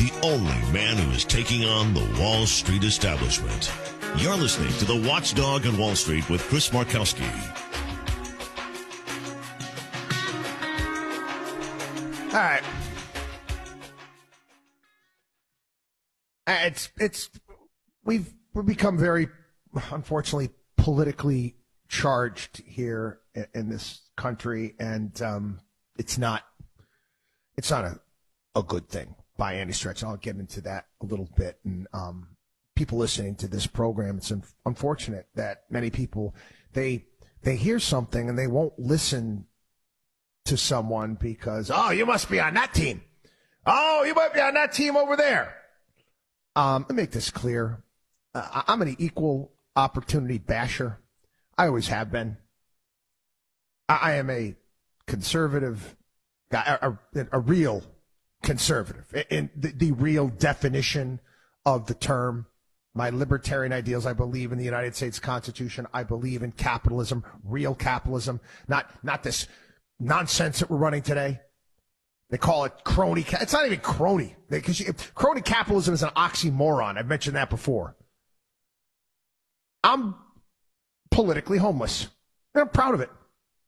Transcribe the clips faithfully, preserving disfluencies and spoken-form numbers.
the only man who is taking on the Wall Street establishment. You're listening to The Watchdog on Wall Street with Chris Markowski. All right. It's, it's, we've, we've become very, unfortunately, politically charged here in, in this country, and um, it's not, it's not a, a good thing by any stretch. I'll get into that a little bit. And um, people listening to this program, it's un- unfortunate that many people, they, they hear something and they won't listen to someone because, oh, you must be on that team. Oh, you might be on that team over there. Um, let me make this clear. Uh, I'm an equal opportunity basher. I always have been. I, I am a conservative guy, a, a, a real conservative in the, the real definition of the term. My libertarian ideals, I believe in the United States Constitution. I believe in capitalism, real capitalism, not not this nonsense that we're running today. They call it crony. It's not even crony. Because crony capitalism is an oxymoron. I've mentioned that before. I'm politically homeless. And I'm proud of it.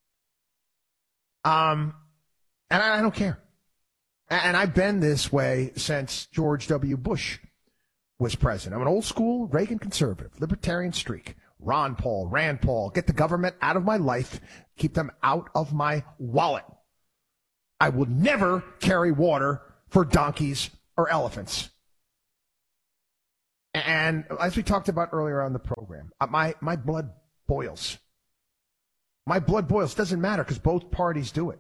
Um, and I, I don't care. And I've been this way since George W. Bush was president. I'm an old school Reagan conservative, libertarian streak. Ron Paul, Rand Paul, get the government out of my life, keep them out of my wallet. I will never carry water for donkeys or elephants. And as we talked about earlier on the program, my, my blood boils. My blood boils. Doesn't matter because both parties do it.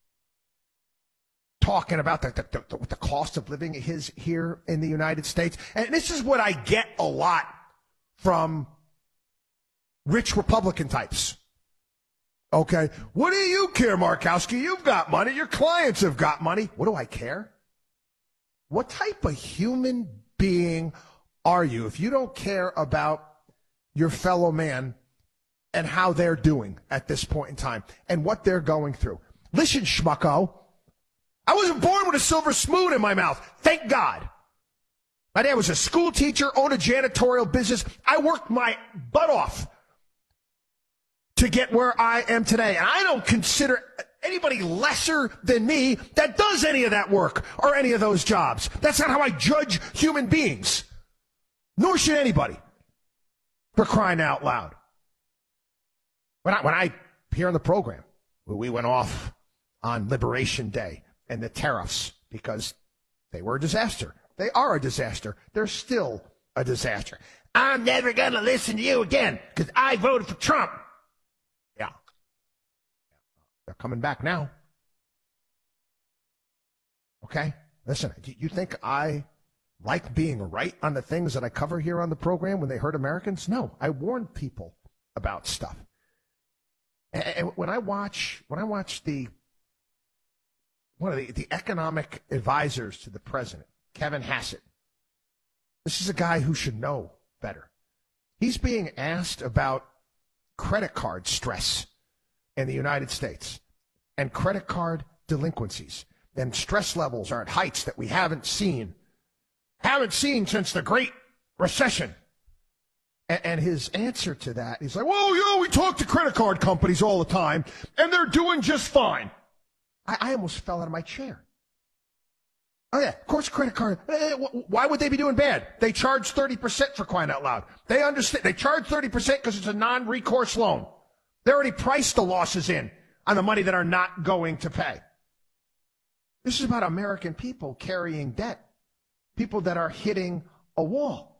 Talking about the, the, the, the cost of living is here in the United States. And this is what I get a lot from rich Republican types. Okay, what do you care, Markowski? You've got money. Your clients have got money. What do I care? What type of human being are you if you don't care about your fellow man and how they're doing at this point in time and what they're going through? Listen, schmucko, I wasn't born with a silver spoon in my mouth. Thank God. My dad was a school teacher, owned a janitorial business. I worked my butt off to get where I am today. And I don't consider anybody lesser than me that does any of that work or any of those jobs. That's not how I judge human beings. Nor should anybody, for crying out loud. When I, when I hear on the program, we went off on Liberation Day and the tariffs because they were a disaster. They are a disaster. They're still a disaster. I'm never going to listen to you again because I voted for Trump. Yeah. They're coming back now. Okay? Listen, do you think I like being right on the things that I cover here on the program when they hurt Americans? No. I warn people about stuff. And when I watch when I watch the one of the, the economic advisors to the president, Kevin Hassett, this is a guy who should know better. He's being asked about credit card stress in the United States and credit card delinquencies. And stress levels are at heights that we haven't seen, haven't seen since the Great Recession. And, and his answer to that, he's like, well, you know, we talk to credit card companies all the time, and they're doing just fine. I, I almost fell out of my chair. Oh, yeah, of course, credit card. Eh, why would they be doing bad? They charge thirty percent for crying out loud. They understand. They charge thirty percent because it's a non-recourse loan. They already priced the losses in on the money that are not going to pay. This is about American people carrying debt, people that are hitting a wall.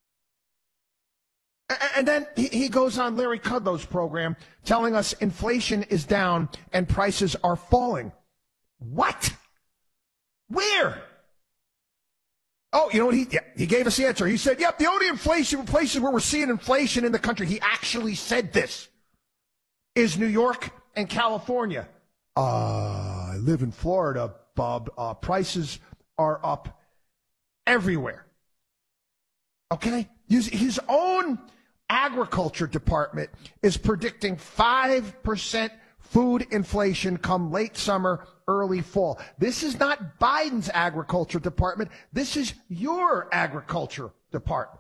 And then he goes on Larry Kudlow's program telling us inflation is down and prices are falling. What? Where? Oh, you know what? He yeah, he gave us the answer. He said, yep, the only inflation places where we're seeing inflation in the country, he actually said this, is New York and California. Uh, I live in Florida, Bob. Uh, prices are up everywhere. Okay? His, his own agriculture department is predicting five percent food inflation come late summer, early fall. This is not Biden's agriculture department. This is your agriculture department.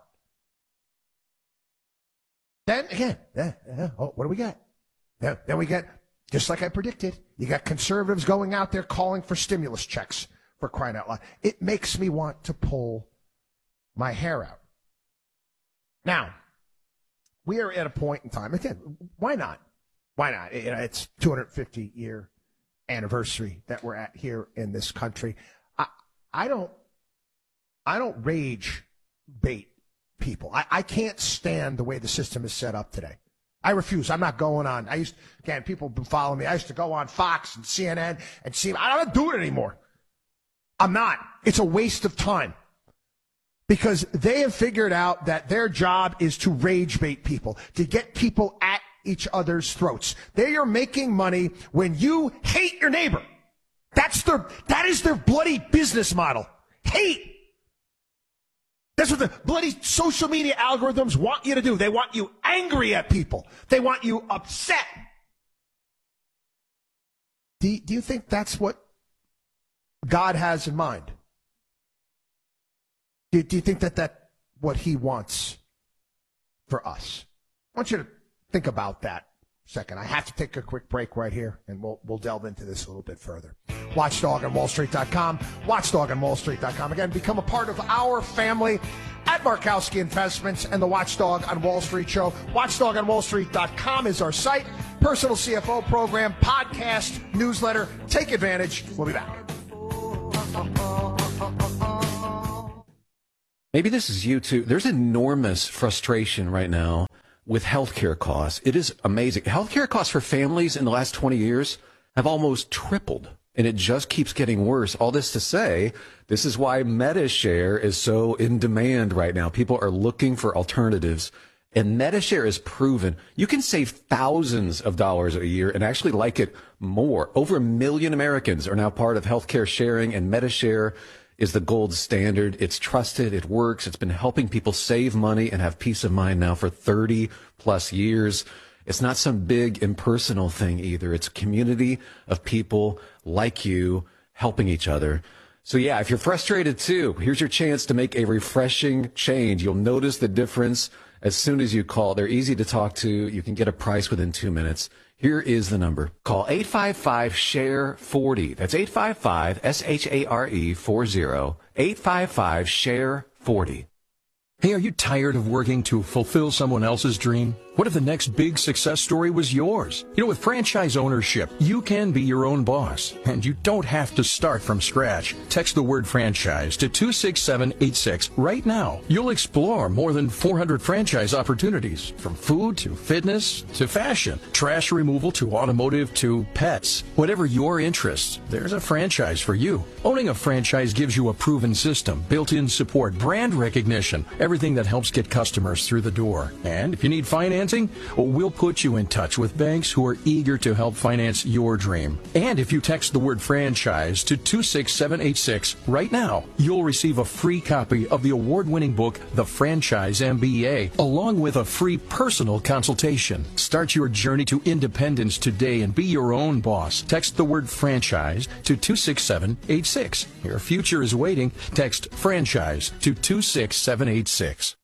Then again, yeah, yeah, oh, what do we get? Then, then we get, just like I predicted, you got conservatives going out there calling for stimulus checks, for crying out loud. It makes me want to pull my hair out. Now, we are at a point in time, again, why not? Why not? You know, it's two hundred fifty year anniversary that we're at here in this country. I, I don't, I don't rage bait people. I, I can't stand the way the system is set up today. I refuse. I'm not going on. I used, again, people have been following me. I used to go on Fox and C N N and see, I don't do it anymore. I'm not. It's a waste of time. Because they have figured out that their job is to rage bait people, to get people at each other's throats. They are making money when you hate your neighbor. That's their, that is their bloody business model. Hate. That's what the bloody social media algorithms want you to do. They want you angry at people. They want you upset. Do, do you think that's what God has in mind? Do, do you think that that's what he wants for us? I want you to think about that a second. I have to take a quick break right here, and we'll we'll delve into this a little bit further. Watchdog on Wall Street dot com. Watchdog on Wall Street dot com. Again, become a part of our family at Markowski Investments and the Watchdog on Wall Street show. Watchdog on Wall Street dot com is our site. Personal C F O program, podcast, newsletter. Take advantage. We'll be back. Maybe this is you too. There's enormous frustration right now with healthcare costs. It is amazing. Healthcare costs for families in the last twenty years have almost tripled, and it just keeps getting worse. All this to say, this is why MediShare is so in demand right now. People are looking for alternatives, and MediShare is proven. You can save thousands of dollars a year and actually like it more. Over a million Americans are now part of healthcare sharing, and MediShare is the gold standard. It's trusted. It works. It's been helping people save money and have peace of mind now for thirty plus years. It's not some big impersonal thing either. It's a community of people like you helping each other. So yeah, if you're frustrated too, here's your chance to make a refreshing change. You'll notice the difference as soon as you call. They're easy to talk to. You can get a price within two minutes. Here is the number. Call eight five five, S H A R E, forty. That's eight five five, S H A R E, forty. eight five five, S H A R E, forty. Hey, are you tired of working to fulfill someone else's dream? What if the next big success story was yours? You know, with franchise ownership, you can be your own boss, and you don't have to start from scratch. Text the word franchise to two six seven eight six right now. You'll explore more than four hundred franchise opportunities, from food to fitness to fashion, trash removal to automotive to pets. Whatever your interests, there's a franchise for you. Owning a franchise gives you a proven system, built-in support, brand recognition, everything that helps get customers through the door. And if you need financing, we'll put you in touch with banks who are eager to help finance your dream. And if you text the word franchise to two six seven eight six right now, you'll receive a free copy of the award-winning book, The Franchise M B A, along with a free personal consultation. Start your journey to independence today and be your own boss. Text the word franchise to two six seven eight six. Your future is waiting. Text franchise to two six seven eight six.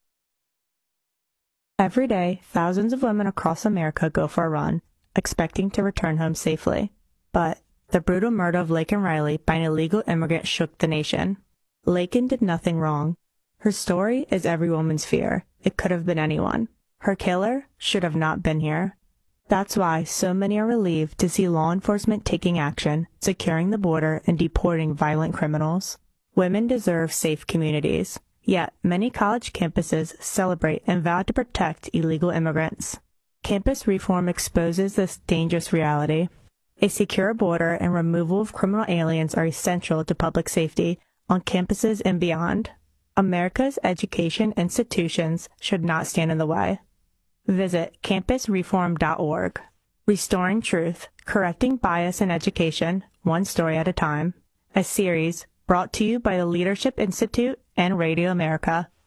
Every day, thousands of women across America go for a run, expecting to return home safely. But the brutal murder of Laken Riley by an illegal immigrant shook the nation. Laken did nothing wrong. Her story is every woman's fear. It could have been anyone. Her killer should have not been here. That's why so many are relieved to see law enforcement taking action, securing the border, and deporting violent criminals. Women deserve safe communities. Yet, many college campuses celebrate and vow to protect illegal immigrants. Campus reform exposes this dangerous reality. A secure border and removal of criminal aliens are essential to public safety on campuses and beyond. America's education institutions should not stand in the way. Visit campus reform dot org. Restoring Truth, Correcting Bias in Education, One Story at a Time. A series brought to you by the Leadership Institute and Radio America.